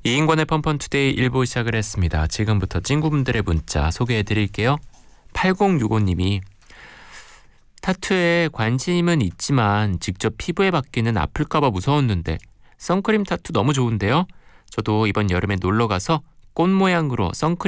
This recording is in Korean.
이인권의 펀펀투데이 1부 시작을 했습니다. 지금부터 친구분들의 문자 소개해드릴게요. 8065님이 타투에 관심은 있지만 직접 피부에 받기는 아플까봐 무서웠는데 선크림 타투 너무 좋은데요? 저도 이번 여름에 놀러가서 꽃 모양으로 선크림